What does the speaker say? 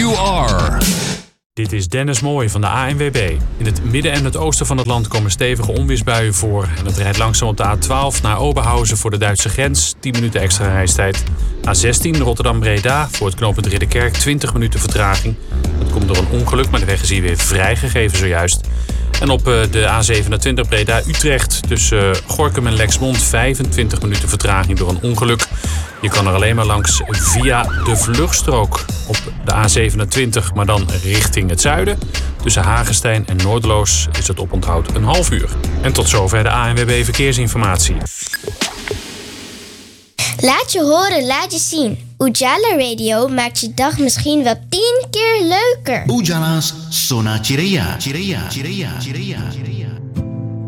you are. Dit is Dennis Mooij van de ANWB. In het midden en het oosten van het land komen stevige onweersbuien voor. En het rijdt langzaam op de A12 naar Oberhausen voor de Duitse grens. 10 minuten extra reistijd. A16 Rotterdam-Breda voor het knooppunt Ridderkerk. 20 minuten vertraging. Dat komt door een ongeluk, maar de weg is hier weer vrijgegeven zojuist. En op de A27 Breda-Utrecht tussen Gorinchem en Lexmond 25 minuten vertraging door een ongeluk. Je kan er alleen maar langs via de vluchtstrook op de A27, maar dan richting het zuiden. Tussen Hagestein en Noorderloos is het oponthoud een half uur. En tot zover de ANWB Verkeersinformatie. Laat je horen, laat je zien. Ujala Radio maakt je dag misschien wel 10 keer leuker. Ujala's Sona Cireya.